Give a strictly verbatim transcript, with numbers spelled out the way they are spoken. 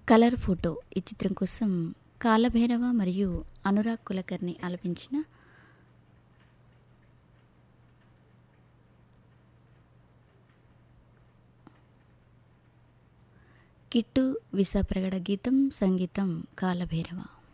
Colour photo ఈ చిత్రం కోసం కాలభైరవ మరియు అనురాగ్ కులకర్ణి ఆలపించిన కిట్టు విసాప్రగడ గీతం, సంగీతం కాలభైరవ.